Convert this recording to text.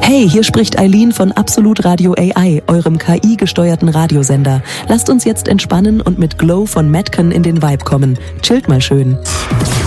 Hey, hier spricht Eileen von Absolut Radio AI, eurem KI-gesteuerten Radiosender. Lasst uns jetzt entspannen und mit Glow von Metcon in den Vibe kommen. Chillt mal schön.